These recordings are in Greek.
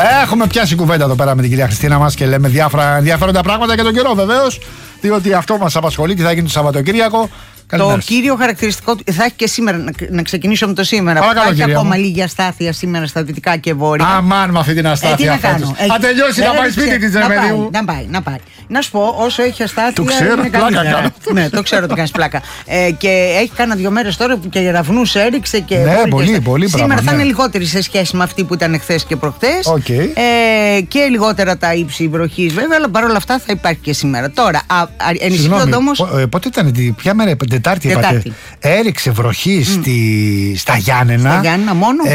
Έχουμε πιάσει κουβέντα εδώ πέρα με την κυρία Χριστίνα μας και λέμε διάφορα ενδιαφέροντα πράγματα για τον καιρό, βεβαίως. Διότι αυτό μας απασχολεί, τι θα γίνει το Σαββατοκύριακο. Το κύριο χαρακτηριστικό θα έχει και σήμερα, να ξεκινήσω με το σήμερα. Παρακαλώ, θα έχει κυρία ακόμα μου. λίγη αστάθεια σήμερα στα δυτικά και βόρεια. Αμάν με αυτή την αστάθεια. Τι να κάνω. Θα τελειώσει να πάει σπίτι της, ρε παιδί μου. Να πάει. Να σου πω, όσο έχει αστάθεια. Το ξέρω, είναι πλάκα καλύτερα. κάνω. Ναι, το ξέρω ότι κάνεις πλάκα. Και έχει κάνα 2 μέρες τώρα που και ραβνούς έριξε και. Ναι, πολύ σήμερα πράγμα, θα είναι ναι. λιγότερη σε σχέση με αυτή που ήταν χθες και προχθές. Okay. Και λιγότερα τα ύψη βροχής βέβαια, αλλά παρόλα αυτά θα υπάρχει και σήμερα. Τώρα, ενισχύονται όμως. Πότε ήταν, ποια μέρα, Τετάρτη. Έριξε βροχή στα Γιάννενα. Στα Γιάννενα μόνο.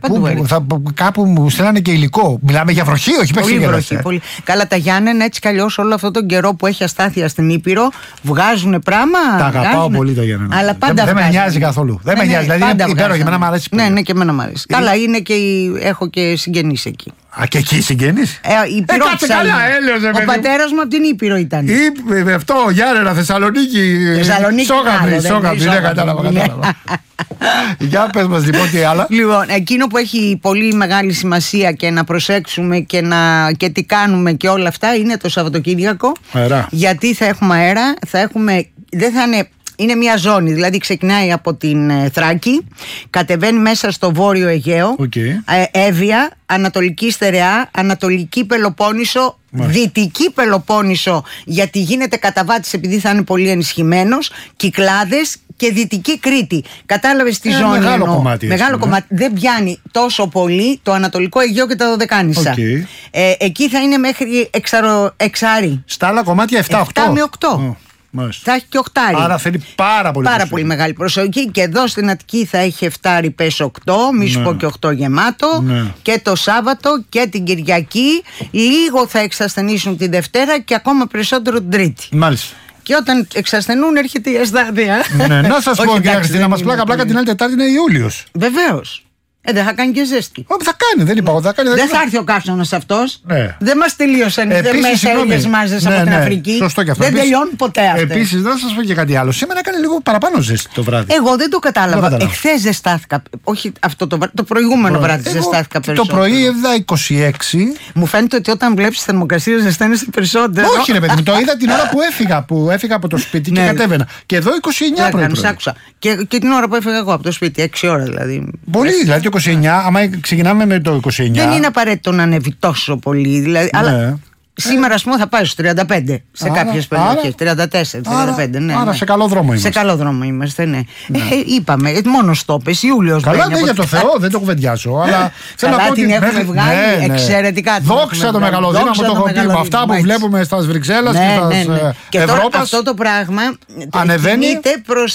Κάπου μου στέλνανε και υλικό. Μιλάμε για βροχή, όχι πολύ βροχή. Πολύ. Καλά, τα Γιάννενα έτσι κι αλλιώς όλο αυτόν τον καιρό που έχει αστάθεια στην Ήπειρο βγάζουν πράγμα. Τα αγαπάω πολύ τα Γιάννενα. Αλλά πάντα δεν με νοιάζει καθόλου. Δεν με νοιάζει. Δηλαδή είναι υπέροχο, εμένα μου αρέσει πολύ. Ναι, και εμένα μου αρέσει. Καλά, είναι και έχω και συγγενείς εκεί. Α, και εκεί συγγενείς. Κάτσε καλά, έλεος. Ο πατέρας μου από την Ήπειρο ήταν. Αυτό, Γιάννενα, Θεσσαλονίκη. Σόγαμπρη, ναι, κατάλαβα. Για πες μας λοιπόν τι άλλα. Λοιπόν, εκείνο που έχει πολύ μεγάλη σημασία και να προσέξουμε και τι κάνουμε και όλα αυτά είναι το Σαββατοκύριακο. Γιατί θα έχουμε αέρα, δεν θα είναι. Είναι μια ζώνη, δηλαδή ξεκινάει από την Θράκη, κατεβαίνει μέσα στο Βόρειο Αιγαίο, Εύβοια, Ανατολική Στερεά, Ανατολική Πελοπόννησο, Δυτική Πελοπόννησο, γιατί γίνεται καταβάτης επειδή θα είναι πολύ ενισχυμένος, Κυκλάδες και Δυτική Κρήτη. Κατάλαβες τη ζώνη. Μεγάλο κομμάτι. Μεγάλο κομμάτι. Δεν πιάνει τόσο πολύ το Ανατολικό Αιγαίο και τα Δωδεκάνησα. Εκεί θα είναι μέχρι εξάρι. Στα άλλα κομμάτια 7-8 με 8. Θα έχει και 8. Άρα θέλει πάρα πολύ μεγάλη προσοχή. Και εδώ στην Αττική θα έχει 7 πες 8, μη σου πω και 8 γεμάτο. Και το Σάββατο και την Κυριακή. Λίγο θα εξασθενήσουν τη Δευτέρα και ακόμα περισσότερο την Τρίτη. Μάλιστα. Και όταν εξασθενούν έρχεται η αστάθεια. Να σας πω, κυρία Χριστίνα, μας πλάκα την άλλη Τετάρτη είναι Ιούλιος. Βεβαίως. Δεν θα κάνει και ζέστη. Θα κάνει, δεν είπα. Δεν θα έρθει ο καύσωνας αυτός. Δεν μας τελείωσαν οι θερμές μάζες από την Αφρική. Σωστό και αυτό. Δεν τελειώνουν ποτέ αυτό. Επίσης, να σας πω και κάτι άλλο. Σήμερα έκανε λίγο παραπάνω ζέστη το βράδυ. Εγώ δεν το κατάλαβα. Εχθές ζεστάθηκα. Όχι αυτό το προηγούμενο βράδυ ζεστάθηκα περισσότερο. Το πρωί είδα 26. Μου φαίνεται ότι όταν βλέπεις θερμοκρασία ζεσταίνεσαι περισσότερο. Όχι, ρε παιδί μου, το είδα την ώρα που έφυγα από το σπίτι και κατέβαινα. Και εδώ 29 πρωί. Και την ώρα που έφυγα εγώ από το σπίτι, 6 ώρα δηλαδή. Πολύ, δηλαδή 29, άμα ξεκινάμε με το 29. Δεν είναι απαραίτητο να ανέβει τόσο πολύ. Δηλαδή, αλλά σήμερα, ας πούμε, θα πάει στους 35 σε κάποιες περιοχές. 34-35, ναι. Άρα σε καλό δρόμο είμαστε. Σε καλό δρόμο είμαστε, ναι. Είπαμε, μόνο στόπες, Ιούλιος. Καλά, ναι, για το Θεό, δεν το κουβεντιάζω. Αλλά καλά, την έχουμε βγάλει εξαιρετικά. Δόξα το μεγαλοδύναμο, το έχω πει. Με αυτά που βλέπουμε στα Βρυξέλλες και στα Ευρώπη. Αυτό το πράγμα κινείται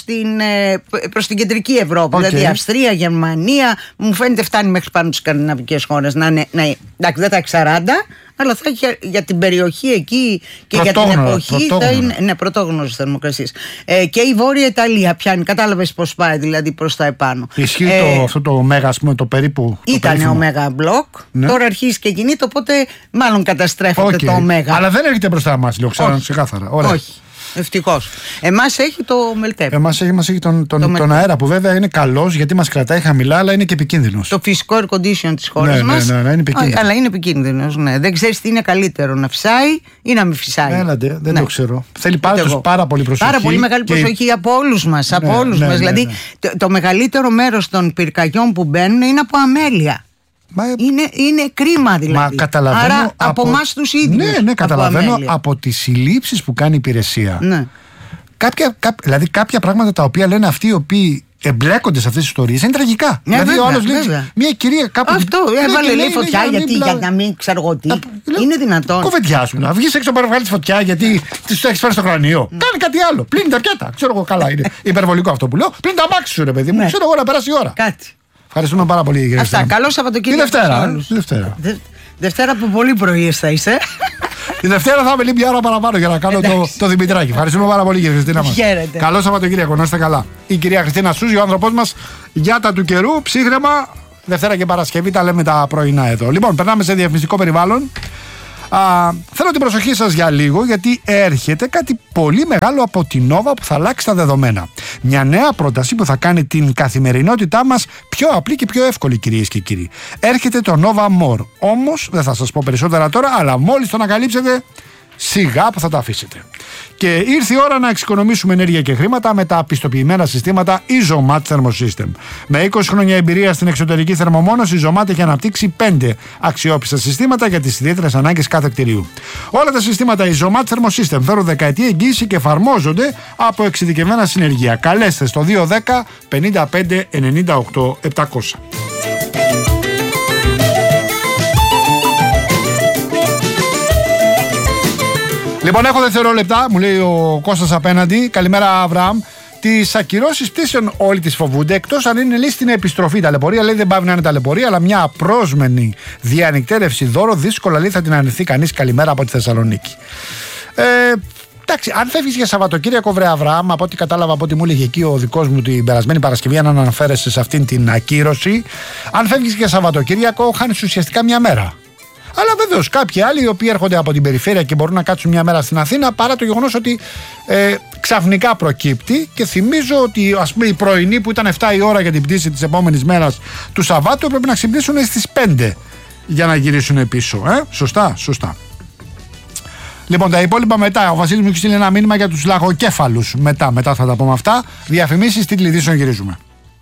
προς την κεντρική Ευρώπη. Δηλαδή Αυστρία, Γερμανία, μου φαίνεται φτάνει μέχρι πάνω τις σκανδιναβικές χώρες. Δεν τα 40. Αλλά θα έχει για την περιοχή εκεί και για την εποχή θα είναι πρωτόγνωρες θερμοκρασίες. Και η Βόρεια Ιταλία πιάνει, κατάλαβες πώς πάει δηλαδή προς τα επάνω. Ισχύει αυτό το μέγα, ας πούμε, το περίπου. Ήταν ο μέγα μπλοκ, τώρα αρχίζει και κινείται, οπότε μάλλον καταστρέφεται το μέγα. Αλλά δεν έρχεται μπροστά μας, λέω, ξέρω ξεκάθαρα. Όχι. Ευτυχώς. Εμάς έχει το Μελτέπ. Εμάς έχει τον αέρα που βέβαια είναι καλός γιατί μας κρατάει χαμηλά, αλλά είναι και επικίνδυνος. Το φυσικό air condition της χώρας μας. Ναι, είναι επικίνδυνο. Αλλά είναι επικίνδυνος. Ναι. Δεν ξέρεις τι είναι καλύτερο, να φυσάει ή να μην φυσάει. Έλατε, δεν το ξέρω. Θέλει πάρα πολύ προσοχή. Πάρα πολύ μεγάλη προσοχή από όλους μας. Δηλαδή το μεγαλύτερο μέρος των πυρκαγιών που μπαίνουν είναι από αμέλεια. Είναι κρίμα δηλαδή. Μα καταλαβαίνω. Άρα από εμάς τους ίδιους. Ναι, καταλαβαίνω από τις συλλήψεις που κάνει η υπηρεσία. Ναι. Δηλαδή κάποια πράγματα τα οποία λένε αυτοί οι οποίοι εμπλέκονται σε αυτές τις ιστορίες είναι τραγικά. Δηλαδή ο άλλος λέει μια κυρία κάπου. Αυτό έβαλε λέει φωτιά για να μην ξέρω εγώ τι. Είναι δυνατόν. Κοβεντιάζουν. Να βγεις έξω να βγάλει τη φωτιά γιατί τη το έχεις φέρει στο κρανίο. Κάνει κάτι άλλο. Πλύνει τα πιάτα. Ξέρω εγώ καλά. Είναι υπερβολικό αυτό που λέω. Πλύνει τα μάξι σου, ρε παιδί μου. Ξέρω εγώ να περάσει η ώρα. Κάτι. Ευχαριστούμε πάρα πολύ, κύριε Αυτά. Καλό Σαββατοκύριακο. Τη Δευτέρα. Δευτέρα που πολύ πρωί θα είσαι. Τη Δευτέρα θα είμαι λίγο μια ώρα παραπάνω για να κάνω το Δημητράκη. Ευχαριστούμε πάρα πολύ, κύριε Χριστίνα μας. Χαίρετε. Καλό Σαββατοκύριακο, να είστε καλά. Η κυρία Χριστίνα Σούζη, ο άνθρωπός μας για τα του καιρού, ψύχρεμα. Δευτέρα και Παρασκευή τα λέμε τα πρωινά εδώ. Λοιπόν, περνάμε σε διαφημιστικό περιβάλλον. Θέλω την προσοχή σας για λίγο, γιατί έρχεται κάτι πολύ μεγάλο από την Nova που θα αλλάξει τα δεδομένα. Μια νέα πρόταση που θα κάνει την καθημερινότητά μας πιο απλή και πιο εύκολη, κυρίες και κύριοι. Έρχεται το Nova More. Όμως δεν θα σας πω περισσότερα τώρα, αλλά μόλις το ανακαλύψετε, σιγά που θα τα αφήσετε. Και ήρθε η ώρα να εξοικονομήσουμε ενέργεια και χρήματα με τα πιστοποιημένα συστήματα Isomat Thermosystem. Με 20 χρόνια εμπειρία στην εξωτερική θερμομόνωση, η Isomat έχει αναπτύξει 5 αξιόπιστα συστήματα για τις ιδιαίτερες ανάγκες κάθε κτηρίου. Όλα τα συστήματα Isomat Thermosystem φέρουν δεκαετή εγγύηση και εφαρμόζονται από εξειδικευμένα συνεργεία. Καλέστε στο 210 55 98 700. Λοιπόν, έχω δευτερόλεπτα, μου λέει ο Κώστας απέναντι. Καλημέρα, Αβραάμ. Τις ακυρώσεις πτήσεων όλοι τις φοβούνται, εκτός αν είναι, λέει, στην επιστροφή ταλαιπωρία. Λέει δεν πάει να είναι ταλαιπωρία, αλλά μια απρόσμενη διανυκτέρευση δώρο δύσκολα, λέει, θα την αρνηθεί κανείς. Καλημέρα από τη Θεσσαλονίκη. Εντάξει, αν φεύγεις για Σαββατοκύριακο, βρε Αβραάμ, από ό,τι κατάλαβα, από ό,τι μου έλεγε εκεί ο δικός μου την περασμένη Παρασκευή, αν αναφέρεσαι σε αυτήν την ακύρωση, αν φεύγεις για Σαββατοκύριακο, χάνεις ουσιαστικά μια μέρα. Αλλά βεβαίως κάποιοι άλλοι οι οποίοι έρχονται από την περιφέρεια και μπορούν να κάτσουν μια μέρα στην Αθήνα, παρά το γεγονός ότι ξαφνικά προκύπτει. Και θυμίζω ότι, ας πούμε, οι πρωινοί που ήταν 7 η ώρα για την πτήση της επόμενης μέρας του Σαββάτου πρέπει να ξυπνήσουν στις 5 για να γυρίσουν πίσω. Σωστά. Λοιπόν, τα υπόλοιπα μετά. Ο Βασίλης μου έχει στείλει ένα μήνυμα για τους λαγοκέφαλους. Μετά θα τα πούμε αυτά. Διαφημίσεις, τίτλοι ειδήσεων, γυρίζουμε.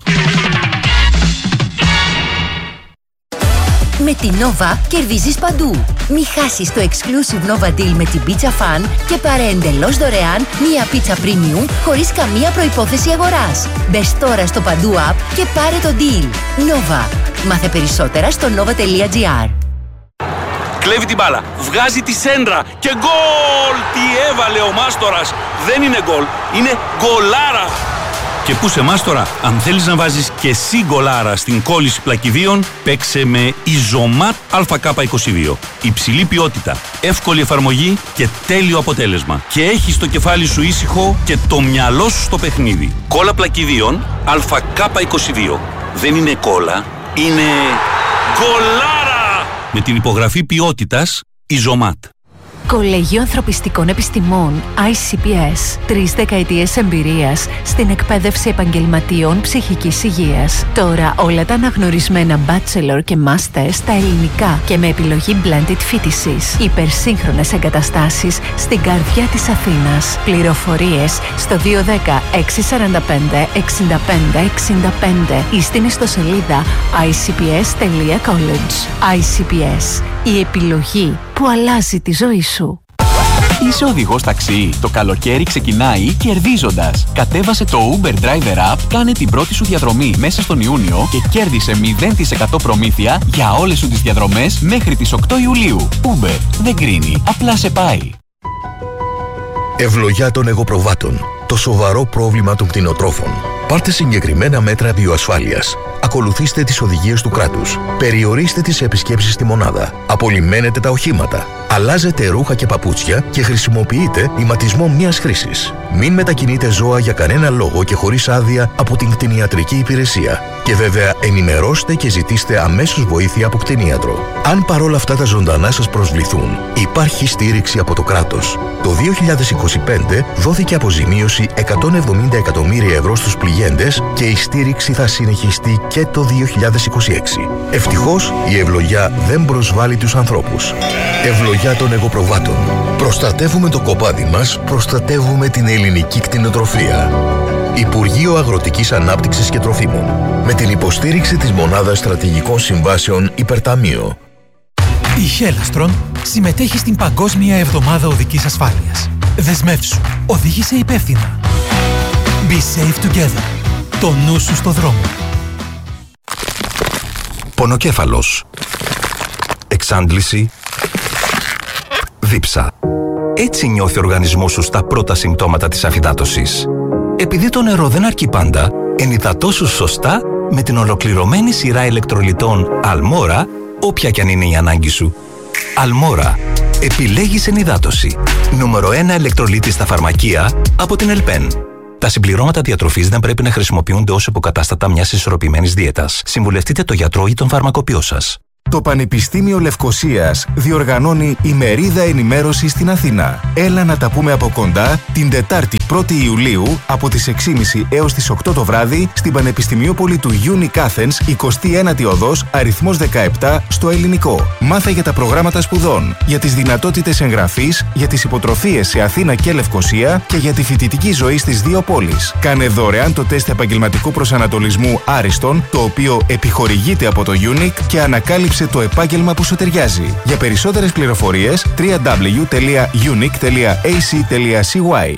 Με την Nova κερδίζεις παντού. Μη χάσεις το exclusive Nova Deal με την Pizza Fan και πάρε εντελώς δωρεάν μία πίτσα premium χωρίς καμία προϋπόθεση αγοράς. Μπες τώρα στο Παντού app και πάρε το deal. Nova. Μάθε περισσότερα στο nova.gr. Κλέβει την μπάλα, βγάζει τη σέντρα και γκολ! Τι έβαλε ο Μάστορας! Δεν είναι γκολ, είναι γκολάρα! Και πού σε Μάστορα, αν θέλεις να βάζεις και εσύ γκολάρα στην κόλληση πλακιδίων, παίξε με Isomat ΑΚ22. Υψηλή ποιότητα, εύκολη εφαρμογή και τέλειο αποτέλεσμα. Και έχεις το κεφάλι σου ήσυχο και το μυαλό σου στο παιχνίδι. Κόλλα πλακιδίων ΑΚ22. Δεν είναι κόλλα, είναι γκολάρα! Με την υπογραφή ποιότητας Isomat. Κολέγιο Ανθρωπιστικών Επιστημών ICPS. 3 δεκαετίες εμπειρίας στην εκπαίδευση επαγγελματιών ψυχικής υγείας. Τώρα όλα τα αναγνωρισμένα bachelor και master στα ελληνικά και με επιλογή blended φοιτησης. Υπερσύγχρονες εγκαταστάσεις στην καρδιά της Αθήνας. Πληροφορίες στο 210 645 65 65 ή στην ιστοσελίδα icps.college. ICPS. Η επιλογή που αλλάζει τη ζωή σου. Είσαι οδηγός ταξί. Το καλοκαίρι ξεκινάει κερδίζοντας. Κατέβασε το Uber Driver App, κάνε την πρώτη σου διαδρομή μέσα στον Ιούνιο και κέρδισε 0% προμήθεια για όλες σου τις διαδρομές μέχρι τις 8 Ιουλίου. Uber δεν κρίνει, απλά σε πάει. Ευλογιά των εγωπροβάτων. Το σοβαρό πρόβλημα των κτηνοτρόφων. Πάρτε συγκεκριμένα μέτρα βιοασφάλειας. Ακολουθήστε τις οδηγίες του κράτους. Περιορίστε τις επισκέψεις στη μονάδα. Απολυμμένετε τα οχήματα. Αλλάζετε ρούχα και παπούτσια και χρησιμοποιείτε ηματισμό μιας χρήσης. Μην μετακινείτε ζώα για κανένα λόγο και χωρίς άδεια από την κτηνιατρική υπηρεσία. Και βέβαια ενημερώστε και ζητήστε αμέσως βοήθεια από κτηνίατρο. Αν παρόλα αυτά τα ζωντανά σας προσβληθούν, υπάρχει στήριξη από το κράτος. Το 2025 δόθηκε αποζημίωση 170 εκατομμύρια ευρώ στους πληγέντες και η στήριξη θα συνεχιστεί και το 2026. Ευτυχώς η ευλογιά δεν προσβάλλει τους ανθρώπους. Ευλογιά των εγωπροβάτων. Προστατεύουμε το κοπάδι μας, προστατεύουμε την ελληνική κτηνοτροφία. Υπουργείο Αγροτικής Ανάπτυξης και Τροφίμων. Με την υποστήριξη της Μονάδας Στρατηγικών Συμβάσεων Υπερταμείο. Η Hellastron συμμετέχει στην Παγκόσμια Εβδομάδα Οδικής Ασφάλειας. Δεσμεύσου. Οδήγησε υπεύθυνα. Be safe together. Το νου σου στο δρόμο. Πονοκέφαλος. Εξάντληση. Δίψα. Έτσι νιώθει ο οργανισμός σου στα πρώτα συμπτώματα της αφυδάτωσης. Επειδή το νερό δεν αρκεί πάντα, ενυδατώσου σωστά με την ολοκληρωμένη σειρά ηλεκτρολιτών Αλμόρα, όποια κι αν είναι η ανάγκη σου. Αλμόρα. Επιλέγεις ενυδάτωση. Νούμερο 1 ηλεκτρολίτη στα φαρμακεία από την Ελπέν. Τα συμπληρώματα διατροφής δεν πρέπει να χρησιμοποιούνται ως υποκατάστατα μιας ισορροπημένης δίαιτας. Συμβουλευτείτε τον γιατρό ή τον φαρμακοποιό σας. Το Πανεπιστήμιο Λευκωσίας διοργανώνει ημερίδα ενημέρωση στην Αθήνα. Έλα να τα πούμε από κοντά την Τετάρτη 1η Ιουλίου από τις 6.30 έως τις 8 το βράδυ στην Πανεπιστημιόπολη του Unique Athens, 21η οδός, αριθμός 17 στο Ελληνικό. Μάθε για τα προγράμματα σπουδών, για τις δυνατότητες εγγραφής, για τις υποτροφίες σε Αθήνα και Λευκωσία και για τη φοιτητική ζωή στις δύο πόλεις. Κάνε δωρεάν το τεστ επαγγελματικού προσανατολισμού Άριστον, το οποίο επιχορηγείται από το Unique και ανακάλυψε το επάγγελμα που σου ταιριάζει. Για περισσότερες πληροφορίες www.unique.ac.cy.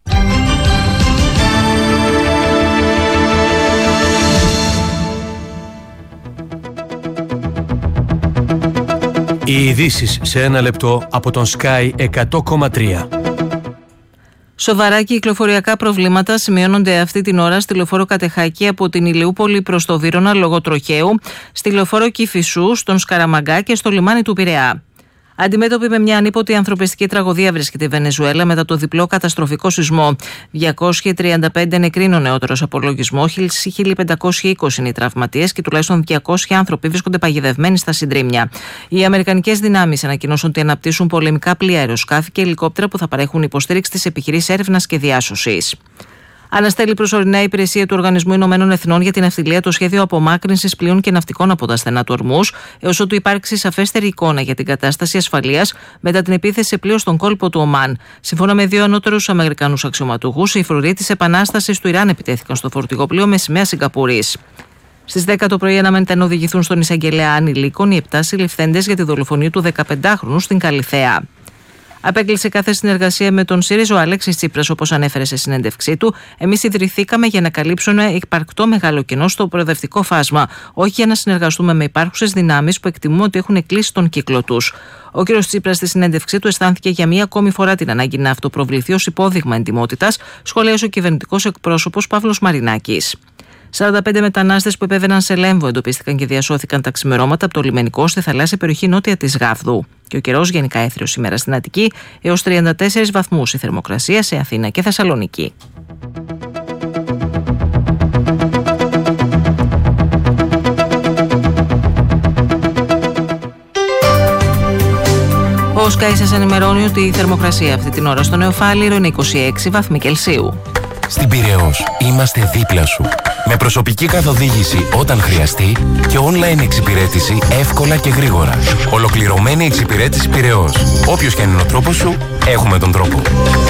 Οι ειδήσεις σε ένα λεπτό από τον Sky 100,3. Σοβαρά κυκλοφοριακά προβλήματα σημειώνονται αυτή την ώρα στη λεωφόρο Κατεχάκη από την Ηλιούπολη προς το Βύρωνα λόγω τροχαίου, στη λεωφόρο Κηφισού, στον Σκαραμαγκά και στο λιμάνι του Πειραιά. Αντιμέτωπη με μια ανίποτη ανθρωπιστική τραγωδία βρίσκεται η Βενεζουέλα μετά το διπλό καταστροφικό σεισμό. 235 νεκροί είναι ο νεότερος απολογισμός, 1.520 είναι οι τραυματίες και τουλάχιστον 200 άνθρωποι βρίσκονται παγιδευμένοι στα συντρίμμια. Οι αμερικανικές δυνάμεις ανακοινώσουν ότι αναπτύσσουν πολεμικά πλοία, αεροσκάφη και ελικόπτερα που θα παρέχουν υποστήριξη στις επιχειρήσεις έρευνας και διάσωσης. Αναστέλει προσωρινά η υπηρεσία του Οργανισμού Ηνωμένων Εθνών για την Ναυτιλία το σχέδιο απομάκρυνσης πλοίων και ναυτικών από τα στενά του Ορμούζ, έως ότου υπάρξει σαφέστερη εικόνα για την κατάσταση ασφαλείας μετά την επίθεση σε πλοίο στον κόλπο του Ομάν. Σύμφωνα με δύο ανώτερους Αμερικανούς αξιωματούχους, οι φρουροί της επανάστασης του Ιράν επιτέθηκαν στο φορτηγό πλοίο με σημαία Σιγκαπούρης. Στις 10 το πρωί αναμένεται να οδηγηθούν στον εισαγγελέα ανηλίκων οι 7 συλληφθέντες για τη δολοφονία του 15χρονου στην Καλιθέα. Απέκλεισε κάθε συνεργασία με τον ΣΥΡΙΖΑ ο Αλέξης Τσίπρας, όπως ανέφερε σε συνέντευξή του. Εμείς ιδρυθήκαμε για να καλύψουμε υπαρκτό μεγάλο κενό στο προοδευτικό φάσμα, όχι για να συνεργαστούμε με υπάρχουσες δυνάμεις που εκτιμούμε ότι έχουν κλείσει τον κύκλο τους. Ο κ. Τσίπρας στη συνέντευξή του αισθάνθηκε για μία ακόμη φορά την ανάγκη να αυτοπροβληθεί ως υπόδειγμα εντιμότητας, σχολίασε ο κυβερνητικός εκπρόσωπος Παύλος Μαρινάκης. 45 μετανάστες που επέβαιναν σε Λέμβο εντοπίστηκαν και διασώθηκαν τα ξημερώματα από το λιμενικό στη θαλάσσια περιοχή νότια της Γάβδου. Και ο καιρός γενικά έθριος σήμερα στην Αττική, έως 34 βαθμούς η θερμοκρασία σε Αθήνα και Θεσσαλονίκη. Ο Sky σας ενημερώνει ότι η θερμοκρασία αυτή την ώρα στο Νεοφάλιρο είναι 26 βαθμοί Κελσίου. Στην Πειραιώς είμαστε δίπλα σου. Με προσωπική καθοδήγηση όταν χρειαστεί και online εξυπηρέτηση εύκολα και γρήγορα. Ολοκληρωμένη εξυπηρέτηση Πειραιώς. Όποιος και αν είναι ο τρόπος σου, έχουμε τον τρόπο.